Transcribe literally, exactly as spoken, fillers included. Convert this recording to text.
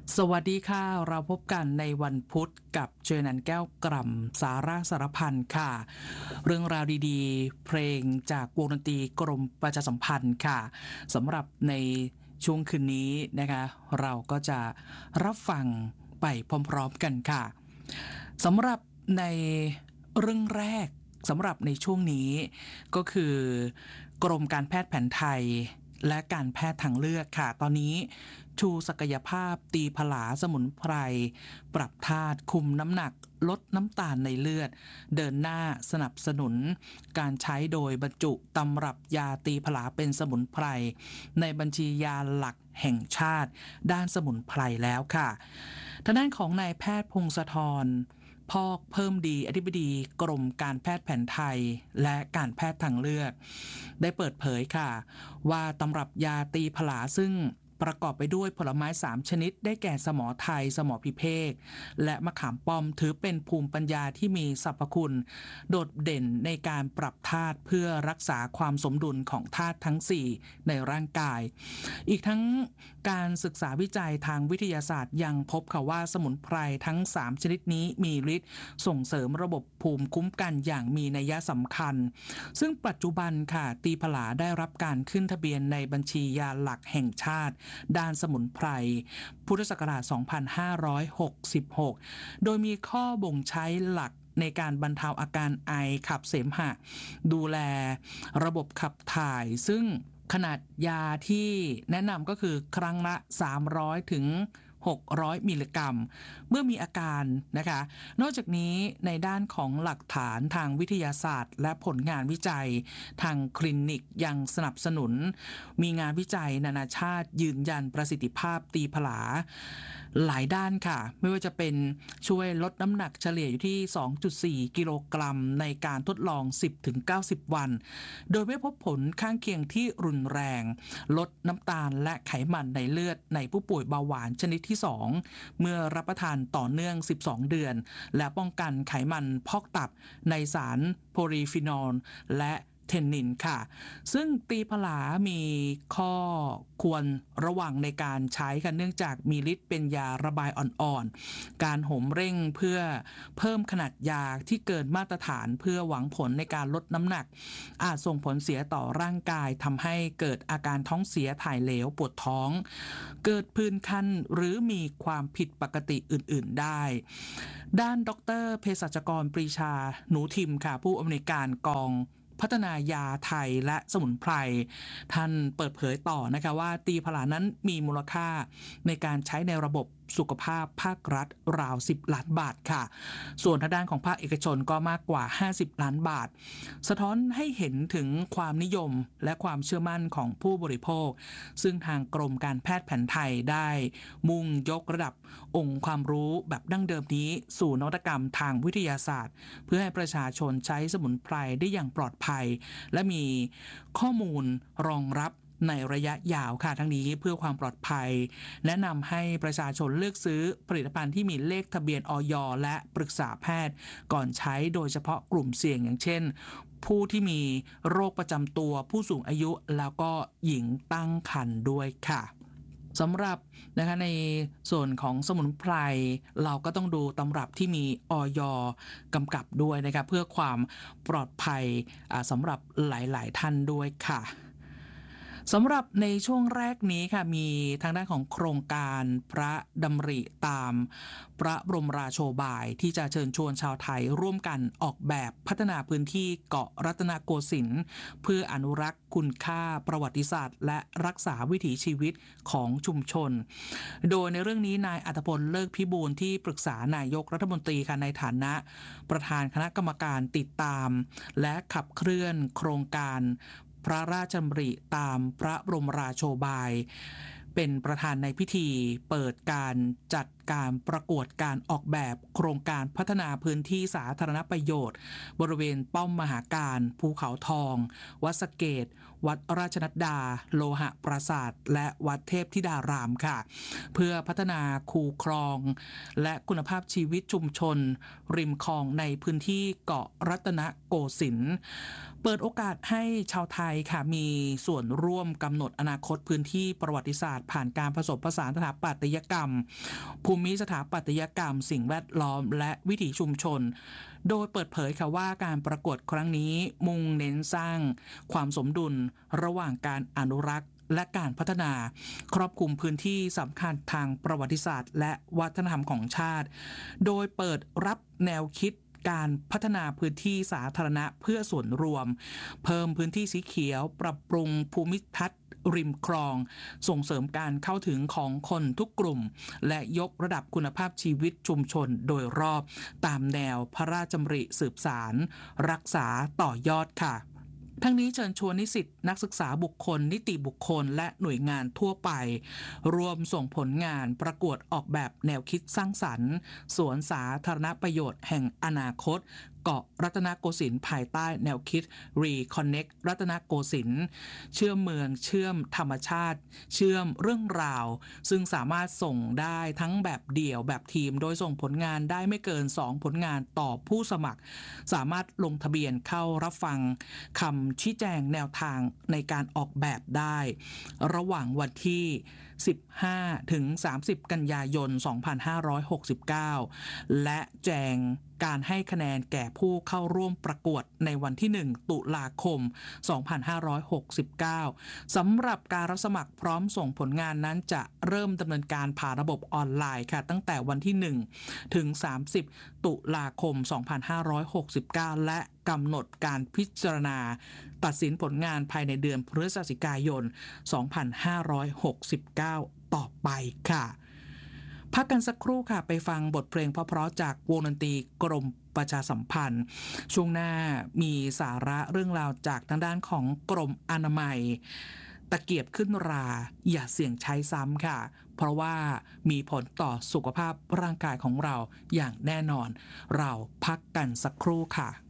สวัสดีค่ะเราพบกันในวันพุธกับเจอนันแก้วกล่ำสาระสารพันค่ะ เรื่องราวดีๆเพลงจากวงดนตรีกรมประชาสัมพันธ์ค่ะสำหรับในช่วงคืนนี้นะคะเราก็จะรับฟังไปพร้อมๆกันค่ะสำหรับในเรื่องแรกสำหรับในช่วงนี้ก็คือกรมการแพทย์แผนไทยและการแพทย์ทางเลือกค่ะตอนนี้ชูศักยภาพตีผลาสมุนไพรปรับธาตุคุมน้ำหนักลดน้ำตาลในเลือดเดินหน้าสนับสนุนการใช้โดยบรรจุตำรับยาตีผลาเป็นสมุนไพรในบัญชียาหลักแห่งชาติด้านสมุนไพรแล้วค่ะทางด้านของนายแพทย์พงศธรพอกเพิ่มดีอธิบดีกรมการแพทย์แผนไทยและการแพทย์ทางเลือกได้เปิดเผยค่ะว่าตำรับยาตีผลาซึ่งประกอบไปด้วยผลไม้สามชนิดได้แก่สมอไทยสมอพิเภกและมะขามป้อมถือเป็นภูมิปัญญาที่มีสรรพคุณโดดเด่นในการปรับธาตุเพื่อรักษาความสมดุลของธาตุทั้งสี่ในร่างกายอีกทั้งการศึกษาวิจัยทางวิทยาศาสตร์ยังพบค่ะว่าสมุนไพรทั้งสามชนิดนี้มีฤทธิ์ส่งเสริมระบบภูมิคุ้มกันอย่างมีนัยสำคัญซึ่งปัจจุบันค่ะตีผลาได้รับการขึ้นทะเบียนในบัญชียาหลักแห่งชาติด้านสมุนไพรพุทธศักราช สองพันห้าร้อยหกสิบหก โดยมีข้อบ่งใช้หลักในการบรรเทาอาการไอขับเสมหะดูแลระบบขับถ่ายซึ่งขนาดยาที่แนะนำก็คือครั้งละสามร้อยถึงหกร้อยมิลลิกรัมเมื่อมีอาการนะคะนอกจากนี้ในด้านของหลักฐานทางวิทยาศาสตร์และผลงานวิจัยทางคลินิกยังสนับสนุนมีงานวิจัยนานาชาติยืนยันประสิทธิภาพตีผลาหลายด้านค่ะไม่ว่าจะเป็นช่วยลดน้ำหนักเฉลี่ยอยู่ที่ สองจุดสี่ กิโลกรัมในการทดลอง สิบถึงเก้าสิบ วันโดยไม่พบผลข้างเคียงที่รุนแรงลดน้ำตาลและไขมันในเลือดในผู้ป่วยเบาหวานชนิดที่สองเมื่อรับประทานต่อเนื่องสิบสองเดือนและป้องกันไขมันพอกตับในสารโพลีฟีนอลและเทนนินค่ะซึ่งตีผลามีข้อควรระวังในการใช้ค่ะเนื่องจากมีฤทธิ์เป็นยาระบายอ่อนๆการโหมเร่งเพื่อเพิ่มขนาดยาที่เกินมาตรฐานเพื่อหวังผลในการลดน้ำหนักอาจส่งผลเสียต่อร่างกายทำให้เกิดอาการท้องเสียถ่ายเหลวปวดท้องเกิดผื่นคันหรือมีความผิดปกติอื่นๆได้ด้านดรเภสัชกรปรีชาหนูทิมค่ะผู้อำนวยการกองพัฒนายาไทยและสมุนไพรท่านเปิดเผยต่อนะคะว่าตีผลานั้นมีมูลค่าในการใช้ในระบบสุขภาพภาครัฐราวสิบล้านบาทค่ะส่วนทางด้านของภาคเอกชนก็มากกว่าห้าสิบล้านบาทสะท้อนให้เห็นถึงความนิยมและความเชื่อมั่นของผู้บริโภคซึ่งทางกรมการแพทย์แผนไทยได้มุ่งยกระดับองค์ความรู้แบบดั้งเดิมนี้สู่นวัตกรรมทางวิทยาศาสตร์เพื่อให้ประชาชนใช้สมุนไพรได้อย่างปลอดภัยและมีข้อมูลรองรับในระยะยาวค่ะทั้งนี้เพื่อความปลอดภัยแนะนำให้ประชาชนเลือกซื้อผลิตภัณฑ์ที่มีเลขทะเบียนอย.และปรึกษาแพทย์ก่อนใช้โดยเฉพาะกลุ่มเสี่ยงอย่างเช่นผู้ที่มีโรคประจำตัวผู้สูงอายุแล้วก็หญิงตั้งครรภ์ด้วยค่ะสำหรับนะคะในส่วนของสมุนไพรเราก็ต้องดูตำรับที่มีอย.กำกับด้วยนะคะเพื่อความปลอดภัยสำหรับหลายๆท่านด้วยค่ะสำหรับในช่วงแรกนี้ค่ะมีทางด้านของโครงการพระดำริตามพระบรมราโชบายที่จะเชิญชวนชาวไทยร่วมกันออกแบบพัฒนาพื้นที่เกาะรัตนโกสินทร์เพื่ออนุรักษ์คุณค่าประวัติศาสตร์และรักษาวิถีชีวิตของชุมชนโดยในเรื่องนี้นายอัธพลเลิกพิบูลที่ปรึกษานายกรัฐมนตรีค่ะในฐานะประธานคณะกรรมการติดตามและขับเคลื่อนโครงการพระราชดำริตามพระบรมราโชบายเป็นประธานในพิธีเปิดการจัดการประกวดการออกแบบโครงการพัฒนาพื้นที่สาธารณประโยชน์บริเวณป้อมมหาการภูเขาทองวัดสะเกษวัดราชนัดดาโลหะปราสาทและวัดเทพธิดารามค่ะเพื่อพัฒนาคูคลองและคุณภาพชีวิตชุมชนริมคลองในพื้นที่เกาะรัตนโกสินทร์เปิดโอกาสให้ชาวไทยค่ะมีส่วนร่วมกำหนดอนาคตพื้นที่ประวัติศาสตร์ผ่านการผสมผสานสถาปัตยกรรมภูมิสถาปัตยกรรมสิ่งแวดล้อมและวิถีชุมชนโดยเปิดเผยค่ะว่าการประกวดครั้งนี้มุ่งเน้นสร้างความสมดุลระหว่างการอนุรักษ์และการพัฒนาครอบคลุมพื้นที่สำคัญทางประวัติศาสตร์และวัฒนธรรมของชาติโดยเปิดรับแนวคิดการพัฒนาพื้นที่สาธารณะเพื่อส่วนรวมเพิ่มพื้นที่สีเขียวปรับปรุงภูมิทัศน์ริมคลองส่งเสริมการเข้าถึงของคนทุกกลุ่มและยกระดับคุณภาพชีวิตชุมชนโดยรอบตามแนวพระราชดำริสืบสารรักษาต่อยอดค่ะทั้งนี้เชิญชวนนิสิตนักศึกษาบุคคลนิติบุคคลและหน่วยงานทั่วไปรวมส่งผลงานประกวดออกแบบแนวคิดสร้างสรรค์สวนสาธารณประโยชน์แห่งอนาคตเกาะรัตนโกสินทร์ภายใต้แนวคิด Reconnect รัตนโกสินทร์เชื่อมเมืองเชื่อมธรรมชาติเชื่อมเรื่องราวซึ่งสามารถส่งได้ทั้งแบบเดี่ยวแบบทีมโดยส่งผลงานได้ไม่เกินสองผลงานต่อผู้สมัครสามารถลงทะเบียนเข้ารับฟังคำชี้แจงแนวทางในการออกแบบได้ระหว่างวันที่สิบห้าถึงสามสิบกันยายนสองพันห้าร้อยหกสิบเก้าและแจงการให้คะแนนแก่ผู้เข้าร่วมประกวดในวันที่หนึ่งตุลาคมสองพันห้าร้อยหกสิบเก้าสำหรับการรับสมัครพร้อมส่งผลงานนั้นจะเริ่มดำเนินการผ่านระบบออนไลน์ค่ะตั้งแต่วันที่หนึ่งถึงสามสิบตุลาคมสองพันห้าร้อยหกสิบเก้าและกำหนดการพิจารณาตัดสินผลงานภายในเดือนพฤศจิกายนสองพันห้าร้อยหกสิบเก้าต่อไปค่ะพักกันสักครู่ค่ะไปฟังบทเพลงเพราะๆจากวงดนตรีกรมประชาสัมพันธ์ช่วงหน้ามีสาระเรื่องราวจากทางด้านของกรมอนามัยตะเกียบขึ้นราอย่าเสี่ยงใช้ซ้ำค่ะเพราะว่ามีผลต่อสุขภาพร่างกายของเราอย่างแน่นอนเราพักกันสักครู่ค่ะ